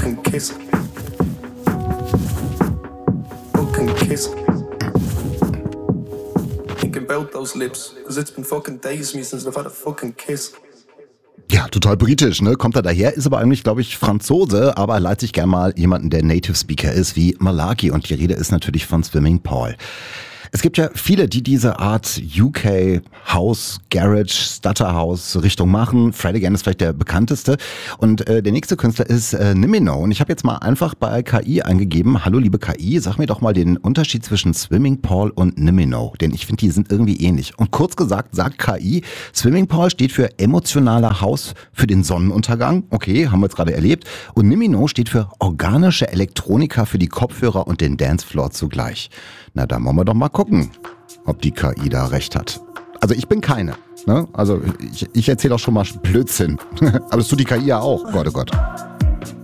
fucking kiss. Fucking kiss. Thinking about those lips, cause it's been fucking days me since I've had a fucking kiss. Ja, total britisch, ne? Kommt er daher, ist aber eigentlich, glaube ich, Franzose, aber er leiht sich gerne mal jemanden, der Native Speaker ist, wie Malaki. Und die Rede ist natürlich von Swimming Paul. Es gibt ja viele, die diese Art UK House, Garage, Stutter House Richtung machen. Fred Again ist vielleicht der bekannteste. Und der nächste Künstler ist Nimino. Und ich habe jetzt mal einfach bei KI eingegeben, hallo liebe KI, sag mir doch mal den Unterschied zwischen Swimming Paul und Nimino. Denn ich finde, die sind irgendwie ähnlich. Und kurz gesagt sagt KI, Swimming Paul steht für emotionaler House für den Sonnenuntergang. Okay, haben wir jetzt gerade erlebt. Und Nimino steht für organische Elektronika für die Kopfhörer und den Dancefloor zugleich. Na, da wollen wir doch mal gucken, ob die KI da recht hat. Also ich bin keine. Ne? Also ich erzähle auch schon mal Blödsinn. Aber das tut die KI ja auch. Gott, oh Gott.